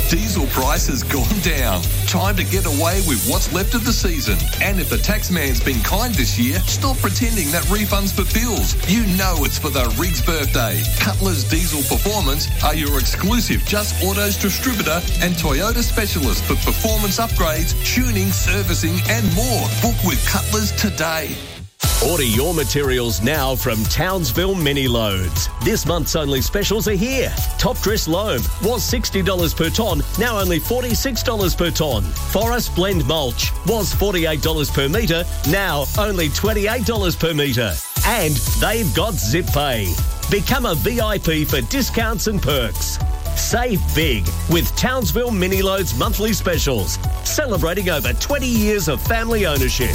Diesel price has gone down. Time to get away with what's left of the season. And if the tax man's been kind this year, stop pretending that refund's for bills. You know it's for the Riggs birthday. Cutler's Diesel Performance are your exclusive Just Autos distributor and Toyota specialist for performance upgrades, tuning, servicing and more. Book with Cutler's today. Order your materials now from Townsville Mini Loads. This month's only specials are here. Top dress loam was $60 per tonne, now only $46 per tonne. Forest blend mulch was $48 per metre, now only $28 per metre. And they've got Zip Pay. Become a VIP for discounts and perks. Save big with Townsville Mini Loads monthly specials, celebrating over 20 years of family ownership.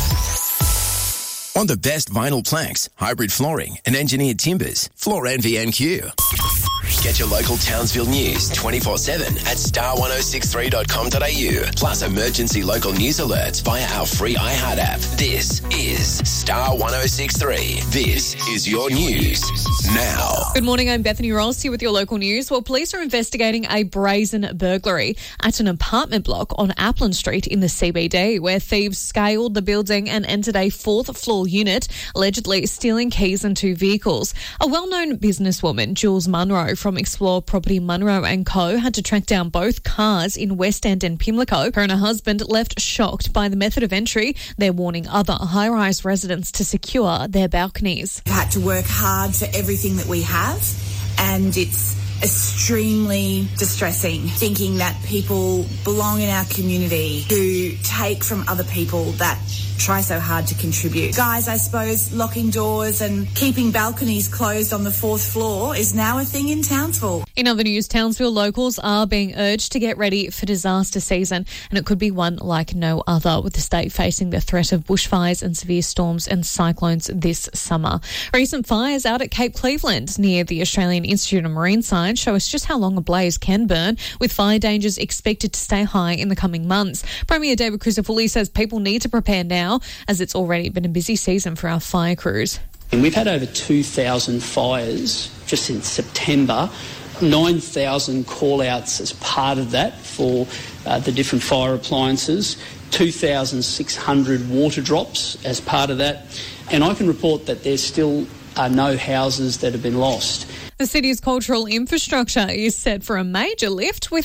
On the best vinyl planks, hybrid flooring and engineered timbers, Floor Envy NQ. Get your local Townsville news 24/7 at star1063.com.au. Plus emergency local news alerts via our free iHeart app. This is Star 1063. This is your news now. Good morning, I'm Bethany Ross here with your local news. Well, police are investigating a brazen burglary at an apartment block on Applin Street in the CBD, where thieves scaled the building and entered a fourth floor unit, allegedly stealing keys and 2 vehicles. A well-known businesswoman, Jules Munro from Explore Property Munro & Co, had to track down both cars in West End and Pimlico. Her and her husband left shocked by the method of entry. They're warning other high-rise residents to secure their balconies. We've had to work hard for everything that we have, and it's extremely distressing thinking that people belong in our community who take from other people that try so hard to contribute. Guys, I suppose locking doors and keeping balconies closed on the 4th floor is now a thing in Townsville. In other news, Townsville locals are being urged to get ready for disaster season, and it could be one like no other, with the state facing the threat of bushfires and severe storms and cyclones this summer. Recent fires out at Cape Cleveland near the Australian Institute of Marine Science show us just how long a blaze can burn, with fire dangers expected to stay high in the coming months. Premier David Crisafulli says people need to prepare now, as it's already been a busy season for our fire crews. And we've had over 2,000 fires just since September, 9,000 call-outs as part of that for the different fire appliances, 2,600 water drops as part of that. And I can report that there still are no houses that have been lost. The city's cultural infrastructure is set for a major lift, with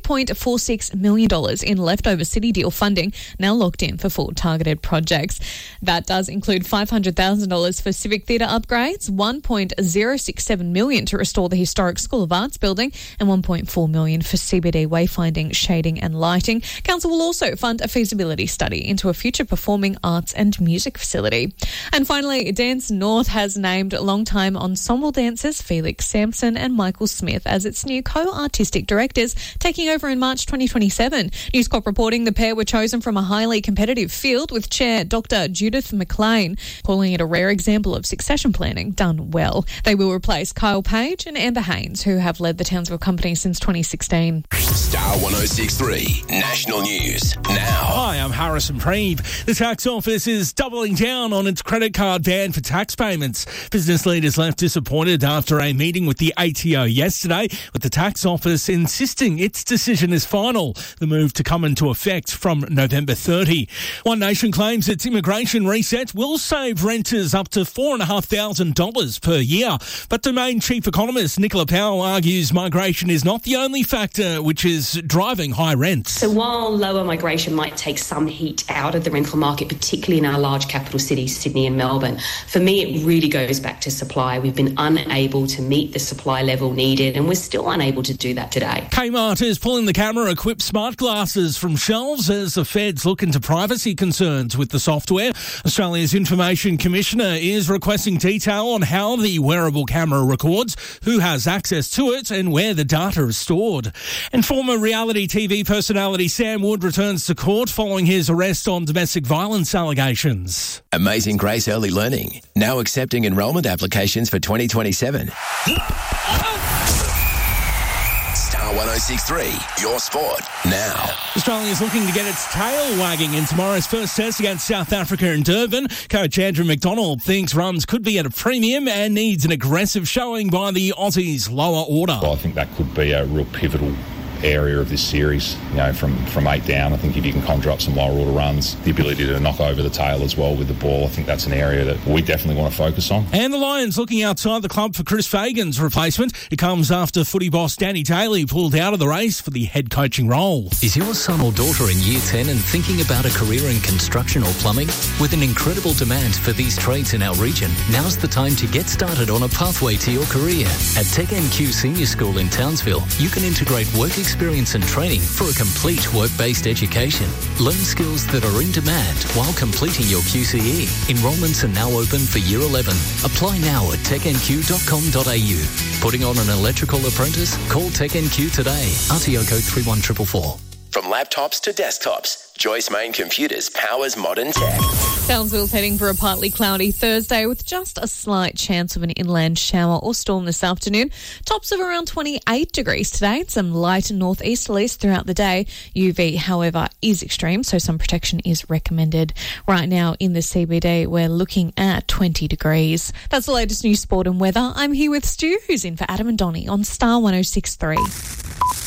$3.46 million in leftover city deal funding now locked in for 4 targeted projects. That does include $500,000 for civic theatre upgrades, $1.067 million to restore the historic School of Arts building, and $1.4 million for CBD wayfinding, shading and lighting. Council will also fund a feasibility study into a future performing arts and music facility. And finally, Dance North has named longtime ensemble dancers Felix Sampson and Michael Smith as its new co-artistic directors, taking over in March 2027. News Corp reporting the pair were chosen from a highly competitive field, with Chair Dr. Judith McLean calling it a rare example of succession planning done well. They will replace Kyle Page and Amber Haynes, who have led the Townsville company since 2016. Star 1063 National News now. Hi, I'm Harrison Preeve. The tax office is doubling down on its credit card ban for tax payments. Business leaders left disappointed after a meeting with the ATO yesterday, with the tax office insisting its decision is final. The move to come into effect from November 30. One Nation claims its immigration reset will save renters up to $4,500 per year. But Domain Chief Economist Nicola Powell argues migration is not the only factor which is driving high rents. So while lower migration might take some heat out of the rental market, particularly in our large capital cities, Sydney and Melbourne, for me it really goes back to supply. We've been unable to meet the supply level needed, and we're still unable to do that today. Kmart is pulling the camera-equipped smart glasses from shelves as the feds look into privacy concerns with the software. Australia's Information Commissioner is requesting detail on how the wearable camera records, who has access to it, and where the data is stored. And former reality TV personality Sam Wood returns to court following his arrest on domestic violence allegations. Amazing Grace Early Learning, now accepting enrolment applications for 2027. Star 1063, your sport now. Australia is looking to get its tail wagging in tomorrow's first test against South Africa in Durban. Coach Andrew McDonald thinks runs could be at a premium and needs an aggressive showing by the Aussies' lower order. Well, I think that could be a real pivotal area of this series, from 8 down. I think if you can conjure up some lower order runs, the ability to knock over the tail as well with the ball, I think that's an area that we definitely want to focus on. And the Lions looking outside the club for Chris Fagan's replacement. It comes after footy boss Danny Daly pulled out of the race for the head coaching role. Is your son or daughter in Year 10 and thinking about a career in construction or plumbing? With an incredible demand for these trades in our region, now's the time to get started on a pathway to your career. At TechNQ Senior School in Townsville, you can integrate work experience and training for a complete work-based education. Learn skills that are in demand while completing your QCE. Enrolments are now open for Year 11. Apply now at technq.com.au. Putting on an electrical apprentice? Call TechNQ today. RTO code 31444. From laptops to desktops, Joyce Main Computers powers modern tech. Townsville's heading for a partly cloudy Thursday with just a slight chance of an inland shower or storm this afternoon. Tops of around 28 degrees today and some light northeasterlies throughout the day. UV, however, is extreme, so some protection is recommended. Right now in the CBD, we're looking at 20 degrees. That's the latest news, sport and weather. I'm here with Stu, who's in for Adam and Donnie on Star 106.3.